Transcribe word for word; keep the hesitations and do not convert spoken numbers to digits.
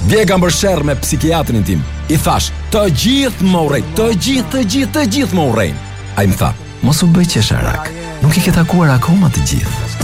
Dje kam bërë sherr me psikiatrin tim. I thash, të gjithë më urrejnë, të gjithë, të gjithë, të gjithë më urrejnë. Ai më tha, mos u bëj qesharak. Nuk i ke takuar akoma të gjithë.